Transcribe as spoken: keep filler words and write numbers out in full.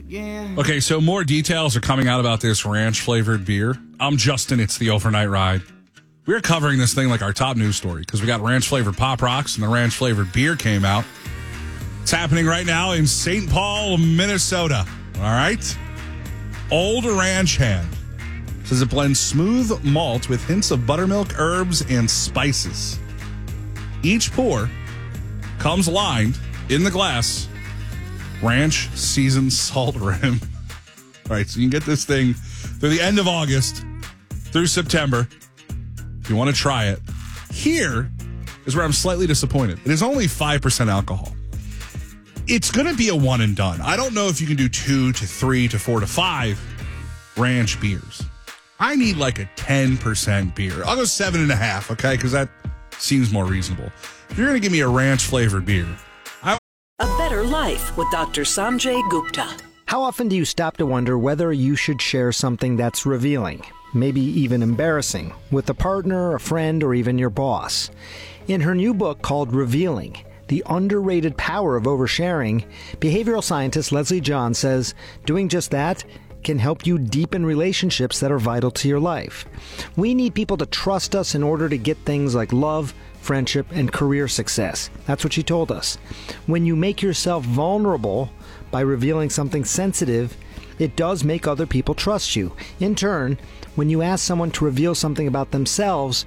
again. Okay, so more details are coming out about this ranch-flavored beer. I'm Justin. It's the Overnight Ride. We're covering this thing like our top news story because we got ranch-flavored Pop Rocks and the ranch-flavored beer came out. It's happening right now in Saint Paul, Minnesota. All right? Old Ranch Hand says it blends smooth malt with hints of buttermilk, herbs, and spices. Each pour comes lined in the glass ranch seasoned salt rim. All right, so you can get this thing through the end of August through September if you want to try it. Here is where I'm slightly disappointed. It is only five percent alcohol. It's going to be a one and done. I don't know if you can do two to three to four to five ranch beers. I need like a ten percent beer. I'll go seven and a half, okay? Because that seems more reasonable. If you're going to give me a ranch flavored beer, I. A better life with Doctor Sanjay Gupta. How often do you stop to wonder whether you should share something that's revealing, maybe even embarrassing, with a partner, a friend, or even your boss? In her new book called Revealing, The Underrated Power of Oversharing, behavioral scientist Leslie John says doing just that can help you deepen relationships that are vital to your life. We need people to trust us in order to get things like love, friendship, and career success. That's what she told us. When you make yourself vulnerable by revealing something sensitive, it does make other people trust you. In turn, when you ask someone to reveal something about themselves,